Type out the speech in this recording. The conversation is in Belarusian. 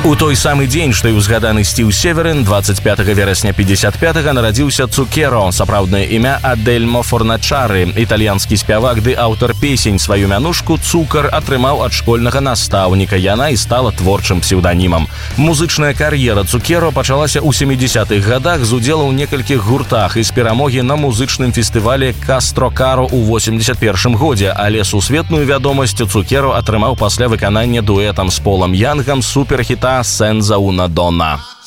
У той самы дзень, што і ўзгаданы Стив Северин, 25 верасня 55-га нарадзіўся Цукеро, сапраўднае імя Адельмо Форначары. Італьянскі спявак ды аўтар песень. Сваю мянушку «Цукар» атрымаў ад школьнага настаўніка. Яна і стала творчым псеўданімам. Музычная кар'ера Цукеро пачалася ў 70-х гадах з удзелу ў некалькіх гуртах і з перамогі на музычным фестывале «Кастрокаро» ў 81 годзе, але сусветную вядомасць Цукеро атрымаў пасля выканання дуэтам з Полам Янгам суперхіта «Сенза уна дона».